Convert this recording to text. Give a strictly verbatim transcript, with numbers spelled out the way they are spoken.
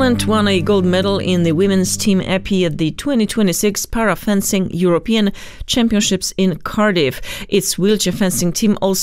Ireland won a gold medal in the women's team épée at the twenty twenty-six Para Fencing European Championships in Cardiff. Its wheelchair fencing team also